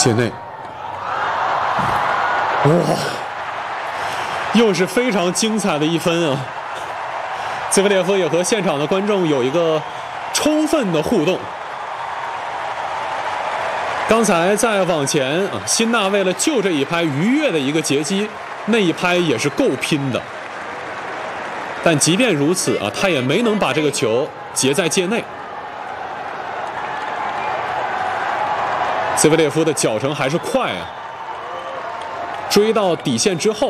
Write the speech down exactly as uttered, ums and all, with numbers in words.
界内，哇，又是非常精彩的一分啊！兹维列夫也和现场的观众有一个充分的互动。刚才再往前啊，辛纳为了救这一拍愉悦的一个截击，那一拍也是够拼的。但即便如此啊，他也没能把这个球截在界内。兹维列夫的脚程还是快啊，追到底线之后，